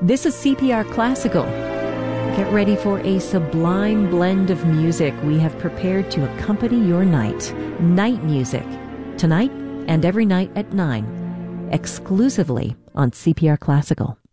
This is CPR Classical. Get ready for a sublime blend of music we have prepared to accompany your night. Night music. Tonight and every night at 9. Exclusively on CPR Classical.